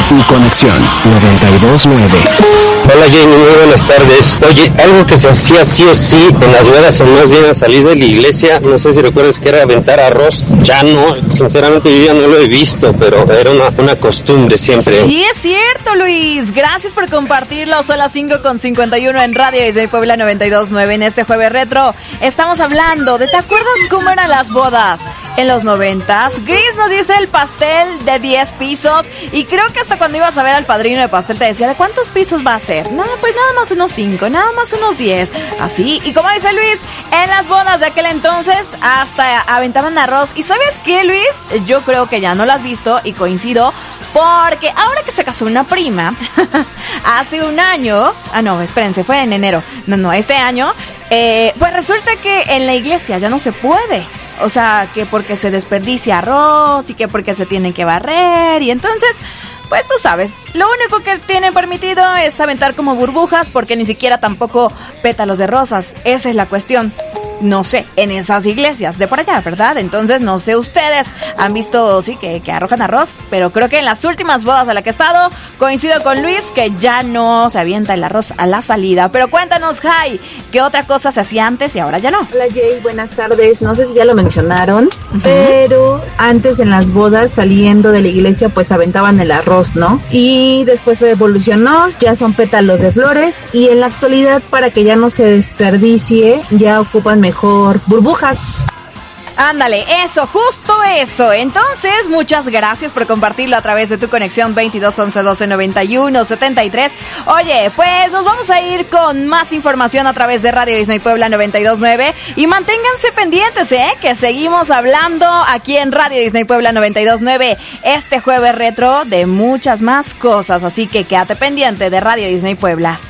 Tu Conexión 92.9. Hola Jenny, muy buenas tardes. Oye, algo que se hacía sí o sí en las bodas, o más bien al salir de la iglesia, no sé si recuerdas que era aventar arroz. Ya no, sinceramente yo ya no lo he visto, pero era una costumbre siempre. Sí, es cierto, Luis. Gracias por compartirlo. Son las 5:51 en Radio Disney Puebla 92.9 en este jueves retro. Estamos hablando de, ¿te acuerdas cómo eran las bodas en los 90s? Gris nos dice el pastel de 10 pisos y creo que hasta cuando ibas a ver al padrino de pastel te decía, ¿de cuántos pisos va a ser? No, pues nada más unos 5, nada más unos 10, así. Y como dice Luis, en las bodas de aquel entonces hasta aventaban arroz. ¿Y sabes qué, Luis? Yo creo que ya no lo has visto y coincido, porque ahora que se casó una prima, hace un año, espérense, fue en enero, este año, pues resulta que en la iglesia ya no se puede. O sea, que porque se desperdicia arroz y que porque se tienen que barrer. Y entonces, pues tú sabes, lo único que tienen permitido es aventar como burbujas, porque ni siquiera tampoco pétalos de rosas. Esa es la cuestión. No sé, en esas iglesias de por allá, ¿verdad? Entonces, no sé, ustedes han visto, sí, que arrojan arroz, pero creo que en las últimas bodas a las que he estado, coincido con Luis, que ya no se avienta el arroz a la salida. Pero cuéntanos, Jai, ¿qué otra cosa se hacía antes y ahora ya no? Hola, Jay, buenas tardes. No sé si ya lo mencionaron, pero antes en las bodas, saliendo de la iglesia, pues aventaban el arroz, ¿no? Y después evolucionó, ya son pétalos de flores, y en la actualidad, para que ya no se desperdicie, ya ocupan mejor burbujas. Ándale, eso, justo eso. Entonces, muchas gracias por compartirlo a través de tu conexión 22 11 12 91 73. Oye, pues nos vamos a ir con más información a través de Radio Disney Puebla 92.9 y manténganse pendientes, que seguimos hablando aquí en Radio Disney Puebla 92.9 este jueves retro de muchas más cosas, así que quédate pendiente de Radio Disney Puebla.